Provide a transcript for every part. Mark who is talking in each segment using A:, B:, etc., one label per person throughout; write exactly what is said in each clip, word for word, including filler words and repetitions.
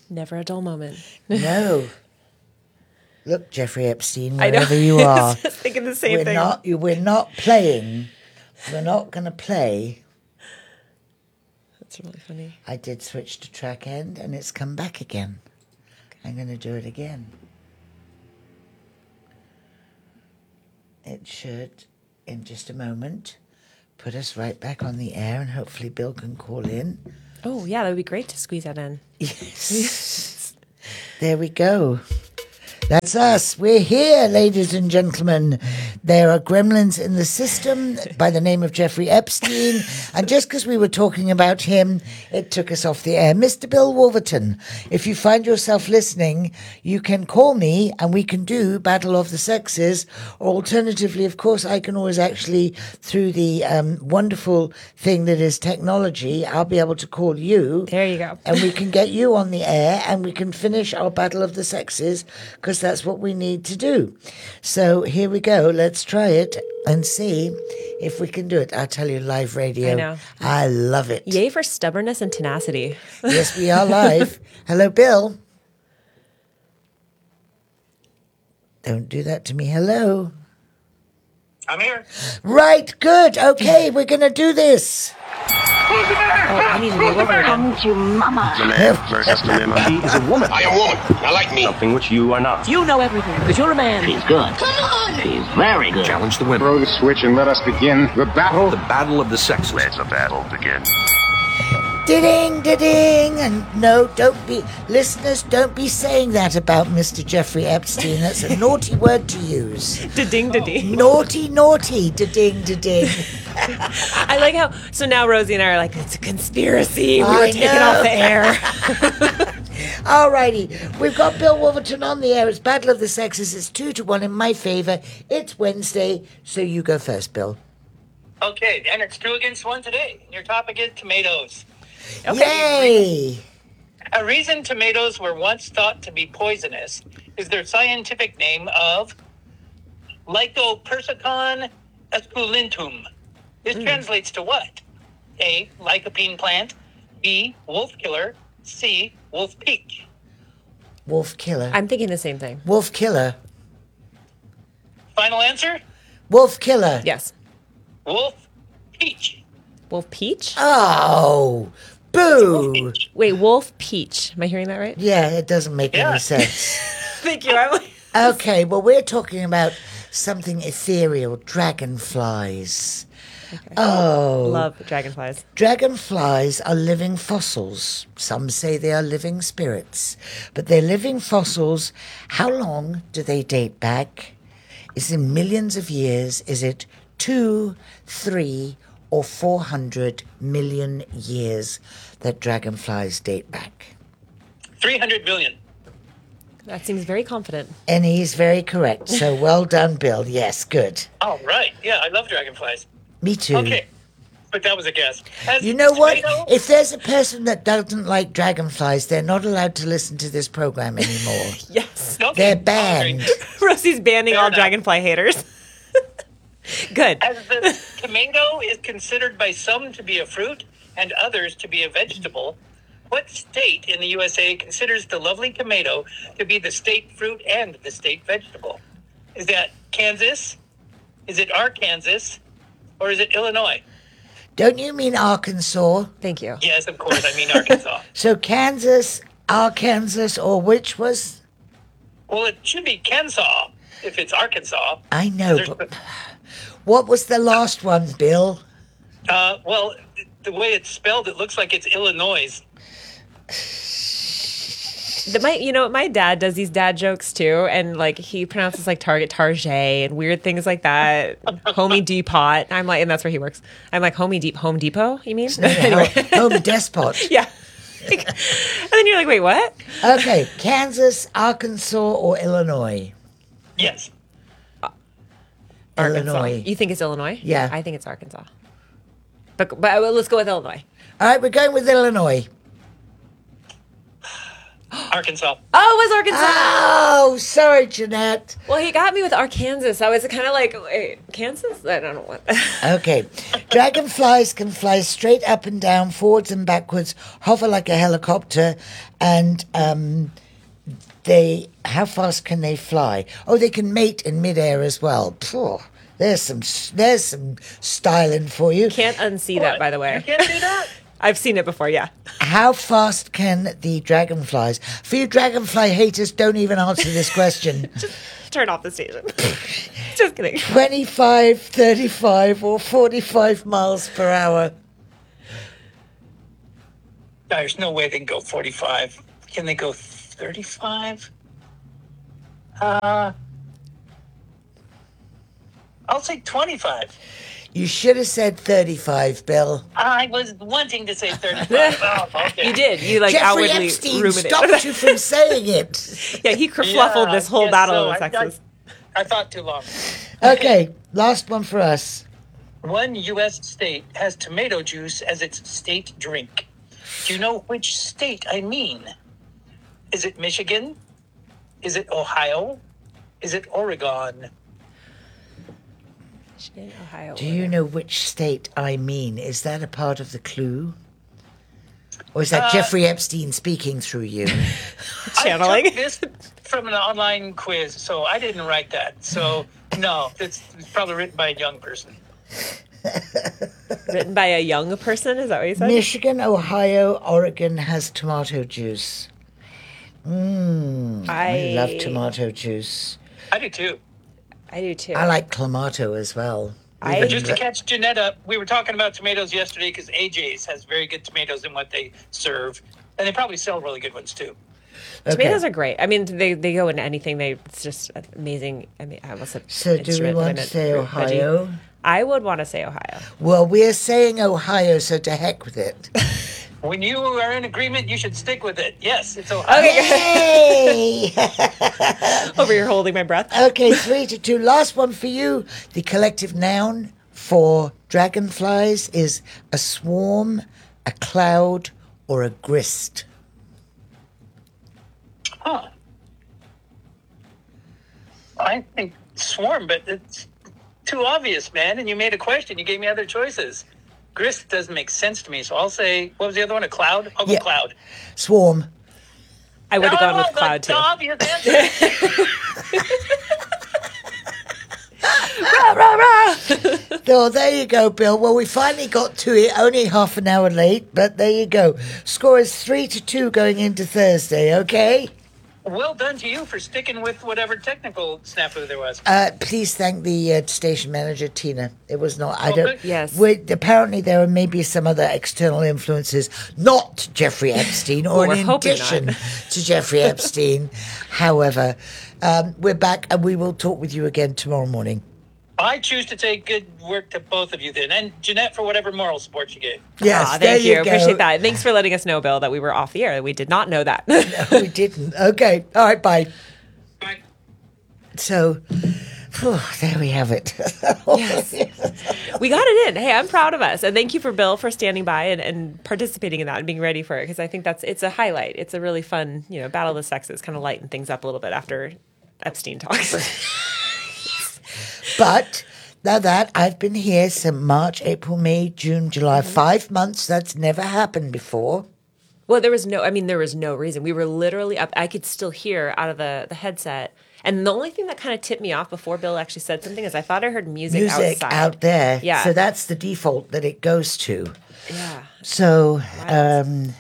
A: Never a dull moment.
B: No. Look, Jeffrey Epstein,
A: I know.
B: wherever you are.
A: I was just thinking the same
B: we're
A: thing.
B: Not, we're not playing. We're not going to play.
A: That's really funny.
B: I did switch to track end, and it's come back again. Okay. I'm going to do it again. It should, in just a moment, put us right back on the air, and hopefully Bill can call in.
A: Oh, yeah, that would be great to squeeze that in.
B: Yes. There we go. That's us. We're here, ladies and gentlemen. There are gremlins in the system by the name of Jeffrey Epstein. And just because we were talking about him, it took us off the air. Mister Bill Wolverton, if you find yourself listening, you can call me and we can do Battle of the Sexes. Or alternatively, of course, I can always actually, through the um, wonderful thing that is technology, I'll be able to call you.
A: There you go.
B: And we can get you on the air and we can finish our Battle of the Sexes because that's what we need to do. So here we go. Let's try it and see if we can do it. I tell you, live radio.
A: I know.
B: I love it.
A: Yay for stubbornness and tenacity.
B: Yes, we are live. Hello, Bill. Don't do that to me. Hello.
C: I'm here.
B: Right, good. Okay, we're going to do this.
C: Who's the man?
A: Oh, I need to move over again.
D: Come to mama.
E: The man versus the woman.
F: He is a woman.
C: I am a woman. I like me.
F: Something which you are not.
D: You know everything because you're a man.
G: He's good. Come on! He's very good.
F: Challenge the women.
H: Throw the switch and let us begin the battle.
F: The battle of the sexes.
E: Let the battle begin.
B: Da-ding, da-ding. And no, don't be, listeners, don't be saying that about Mister Jeffrey Epstein. That's a naughty word to use.
A: Da-ding, da-ding.
B: Naughty, naughty, da-ding, da-ding.
A: I like how, so now Rosie and I are like, it's a conspiracy. We
B: I
A: were taken
B: know.
A: off the air.
B: Alrighty, we've got Bill Wolverton on the air. It's Battle of the Sexes. It's two to one in my favor. It's Wednesday, so you go first, Bill.
C: Okay, and it's two against one today. Your topic is tomatoes.
B: Yay!
C: A reason tomatoes were once thought to be poisonous is their scientific name of Lycopersicon esculentum. This
B: Mm.
C: translates to what? A. Lycopene plant. B. Wolf killer. C. Wolf peach.
B: Wolf killer.
A: I'm thinking the same thing.
B: Wolf killer.
C: Final answer?
B: Wolf killer.
A: Yes.
C: Wolf peach.
A: Wolf peach?
B: Oh, boo.
A: Wait, wolf peach. Am I hearing that right?
B: Yeah, it doesn't make
C: Yeah.
B: any sense.
A: Thank you. I'm like,
B: Okay, well, we're talking about something ethereal, dragonflies.
A: okay.
B: Oh.
A: Love dragonflies.
B: Dragonflies are living fossils. Some say they are living spirits. But they're living fossils. How long do they date back? Is it millions of years? Is it two, three, or four hundred million years that dragonflies date back?
C: three hundred million.
A: That seems very confident.
B: And he's very correct. So well done, Bill. Yes, good.
C: All right. Yeah, I love dragonflies.
B: Me too.
C: Okay. But that was a guess. Has
B: You know what?
C: tomato-
B: If there's a person that doesn't like dragonflies, they're not allowed to listen to this program anymore.
A: Yes.
C: Okay.
B: They're
C: Oh,
B: banned.
C: great.
A: Rosie's banning
C: Fair
A: all
C: enough.
A: dragonfly haters. Good.
C: As the tomato is considered by some to be a fruit and others to be a vegetable, what state in the U S A considers the lovely tomato to be the state fruit and the state vegetable? Is that Kansas? Is it Arkansas? Or is it Illinois?
B: Don't you mean Arkansas?
A: Thank you.
C: Yes, of course, I mean Arkansas.
B: So Kansas, Arkansas, or which was?
C: Well, it should be Kensaw if it's Arkansas.
B: I know,
C: There's-
B: but what was the last one, Bill?
C: Uh, well, the way it's spelled, it looks like it's Illinois.
A: The, my, you know, my dad does these dad jokes too, and like he pronounces like Target Target and weird things like that. Homey Depot. I'm like, and that's where he works. I'm like Homey Deep Home Depot. You mean? Anyway.
B: Home Despot.
A: Yeah. And then you're like, wait, what?
B: Okay, Kansas, Arkansas, or Illinois?
C: Yes.
A: Arkansas.
B: Illinois.
A: You think it's Illinois?
B: Yeah.
A: I think it's Arkansas. But but uh, let's go with Illinois.
B: All right, we're going with Illinois.
C: Arkansas.
A: Oh, it was Arkansas.
B: Oh, sorry, Jeanette.
A: Well, he got me with Arkansas. I was kind of like, wait, Kansas? I don't know what.
B: Okay. Dragonflies can fly straight up and down, forwards and backwards, hover like a helicopter, and um, they. How fast can they fly? Oh, they can mate in midair as well. Phew, there's some. There's some styling for you.
A: Can't unsee that, by the
C: You
A: way.
C: can't do that.
A: I've seen it before, yeah.
B: How fast can the dragonflies? For you dragonfly haters, don't even answer this question.
A: Turn off the station. Just kidding.
B: twenty-five, thirty-five, or forty-five miles per hour.
C: There's no way they can go forty-five. Can they go thirty-five? Uh, I'll say twenty-five.
B: You should have said thirty-five, Bill.
C: I was wanting to say thirty-five. Oh, okay.
A: You did. You like
B: Jeffrey
A: outwardly
B: Epstein
A: ruminated.
B: stopped you from saying it.
A: Yeah, he kerfluffled
C: Yeah,
A: this whole
C: I guess
A: battle
C: so.
A: of the
C: I-
A: sexes.
C: I, I thought too long.
B: Okay, last one for us.
C: One U S state has tomato juice as its state drink. Do you know which state I mean? Is it Michigan? Is it Ohio? Is it Oregon?
A: Michigan, Ohio.
B: Do you know which state I mean? Is that a part of the clue? Or is that
C: Uh,
B: Jeffrey Epstein speaking through you?
A: Channeling?
C: I took this from an online quiz, so I didn't write that. So, no, it's, it's probably written by a young person.
A: Written by a young person? Is that what you said?
B: Michigan, Ohio, Oregon has tomato juice. Mmm, I,
A: I
B: love tomato juice.
C: I do too.
A: I do too.
B: I like clamato as well.
A: I-
C: But just to catch Jeanette up, we were talking about tomatoes yesterday because A J's has very good tomatoes in what they serve. And they probably sell really good ones too.
B: Okay.
A: Tomatoes are great. I mean, they, they go into anything. They it's just amazing. I mean, I almost said
B: So do we
A: instrument,
B: want
A: but I
B: to
A: meant
B: say
A: fruit,
B: Ohio?
A: veggie. I would want to say Ohio.
B: Well, we're saying Ohio, so to heck with it.
C: When you are in agreement, you should stick with it. Yes, it's Ohio.
B: Yay!
A: Over here holding my breath.
B: Okay, three to two. Last one for you. The collective noun for dragonflies is a swarm, a cloud, or a grist.
C: Huh. I think swarm, but it's too obvious, man. And you made a question. You gave me other choices. Grist doesn't make sense to me, so I'll say, what was the other one? A cloud? I'll go
B: Yeah.
C: cloud.
B: Swarm.
A: I would have
C: No,
A: gone with
C: the-
A: cloud
C: the
A: too.
C: obvious answer.
B: So there you go, Bill. Well, we finally got to it, only half an hour late, but there you go. Score is three to two going into Thursday, okay?
C: Well done to you for sticking with whatever technical snafu there was.
B: Uh, please thank the uh, station manager, Tina. It was not, I
C: Oh,
B: don't,
C: good.
A: Yes.
B: we apparently there are maybe some other external influences, not Jeffrey Epstein, or
A: Well,
B: in
A: we're hoping
B: addition
A: not.
B: to Jeffrey Epstein. However, um, we're back and we will talk with you again tomorrow morning.
C: I choose to take good work to both of you then. And Jeanette for whatever moral support you gave.
B: Yes,
A: Aw,
B: there
A: thank you.
B: you go.
A: Appreciate that. Thanks for letting us know, Bill, that we were off the air. We did not know that.
B: We didn't. Okay. All right. Bye.
C: Bye.
B: So, phew, there we have it.
A: Yes. We got it in. Hey, I'm proud of us. And thank you for Bill for standing by and, and participating in that and being ready for it. Because I think that's, it's a highlight. It's a really fun, you know, battle of the sexes, kind of lighten things up a little bit after Epstein talks.
B: But now that I've been here since March, April, May, June, July, five months, that's never happened before.
A: Well, there was no, I mean, there was no reason. We were literally up. I could still hear out of the, the headset. And the only thing that kind of tipped me off before Bill actually said something is I thought I heard music,
B: Music
A: outside.
B: out there.
A: Yeah.
B: So that's the default that it goes to.
A: Yeah.
B: So, um,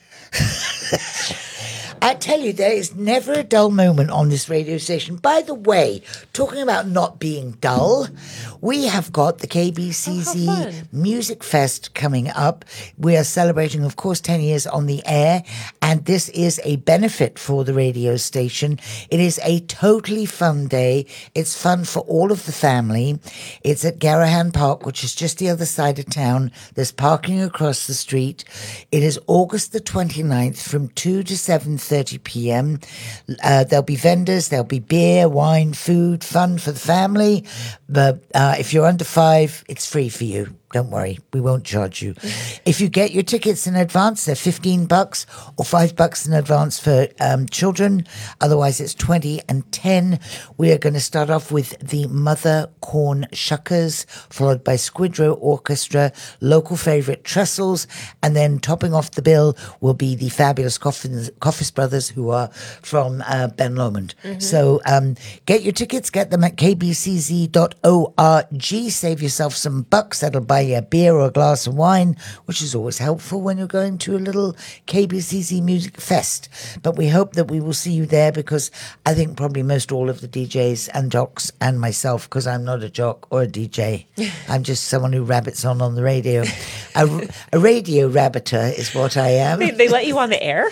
B: I tell you, there is never a dull moment on this radio station. By the way, talking about not being dull, we have got the K B C Z
A: Oh, how fun.
B: Music Fest coming up. We are celebrating, of course, ten years on the air, and this is a benefit for the radio station. It is a totally fun day. It's fun for all of the family. It's at Garahan Park, which is just the other side of town. There's parking across the street. It is August the twenty-ninth from two to seven thirty p.m. Uh, there'll be vendors, there'll be beer, wine, food, fun for the family. But uh, if you're under five, it's free for you. Don't worry, we won't charge you. If you get your tickets in advance, they're fifteen bucks or five bucks in advance for um, children. Otherwise, it's twenty and ten. We are going to start off with the Mother Corn Shuckers, followed by Squidrow Orchestra, local favourite Trestles, and then topping off the bill will be the fabulous Coffins, Coffis Brothers, who are from uh, Ben Lomond. Mm-hmm. So um, get your tickets, get them at k b c z dot org. Save yourself some bucks. That'll buy you a beer or a glass of wine, which is always helpful when you're going to a little K B C Z Music Fest. But we hope that we will see you there, because I think probably most all of the D Js and jocks and myself, because I'm not a jock or a D J. I'm just someone who rabbits on on the radio. A, a radio rabbiter is what I am.
A: They, they let you on the air?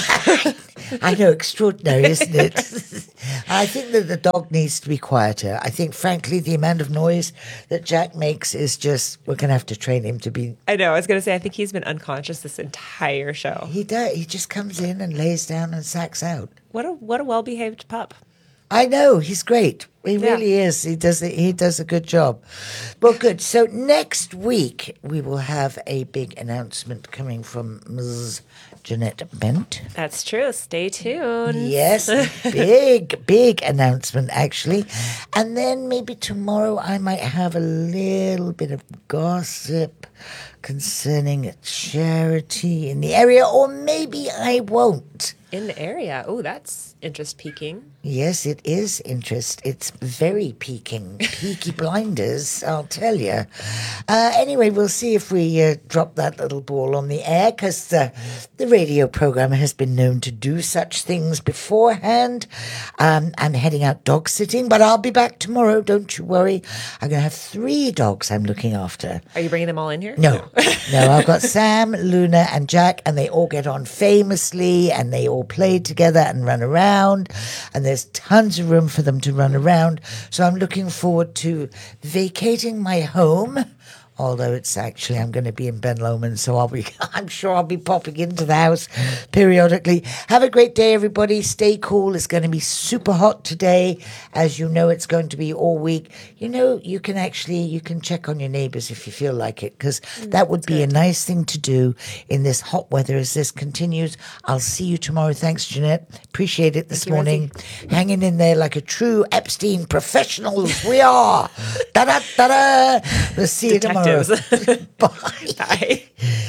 B: I know, extraordinary, isn't it? I think that the dog needs to be quieter. I think, frankly, the amount of noise that Jack makes is just, we're going to have to train him to be...
A: I know, I was going to say, I think he's been unconscious this entire show.
B: He does. He just comes in and lays down and sacks out.
A: What a what a well-behaved pup.
B: I know, he's great. He
A: Yeah.
B: really is. He does it. He does a good job. Well, good. So next week we will have a big announcement coming from Miz Jeanette Bent.
A: That's true. Stay tuned.
B: Yes, big, big announcement actually. And then maybe tomorrow I might have a little bit of gossip concerning a charity in the area, or maybe I won't.
A: In the area. Oh, that's interest piquing.
B: Yes, it is interest. It's very peaking. Peaky blinders, I'll tell you. Uh, anyway, we'll see if we uh, drop that little ball on the air, because uh, the radio program has been known to do such things beforehand. Um, I'm heading out dog sitting, but I'll be back tomorrow. Don't you worry. I'm going to have three dogs I'm looking after.
A: Are you bringing them all in here?
B: No, no, I've got Sam, Luna, and Jack, and they all get on famously, and they all play together and run around, and there's tons of room for them to run around. So I'm looking forward to vacating my home, although it's actually, I'm going to be in Ben Lomond, so I'll be, I'm sure I'll be popping into the house periodically. Have a great day, everybody. Stay cool. It's going to be super hot today. As you know, it's going to be all week. You know, you can actually, you can check on your neighbors if you feel like it, because that would be a nice thing to do in this hot weather as this continues. I'll see you tomorrow. Thanks, Jeanette. Appreciate it this morning. Hanging in there like a true Epstein professionals we are. Da-da-da-da. We'll see you tomorrow. Bye.
A: Bye.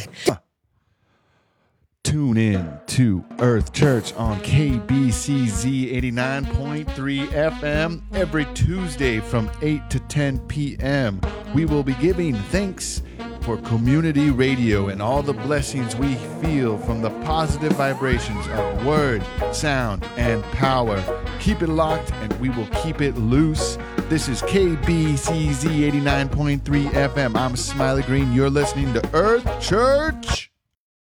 I: Tune in to Earth Church on K B C Z eighty-nine point three F M every Tuesday from eight to ten p.m. We will be giving thanks for community radio and all the blessings we feel from the positive vibrations of word, sound, and power. Keep it locked and we will keep it loose. This is K B C Z eighty-nine point three F M. I'm Smiley Green. You're listening to Earth Church.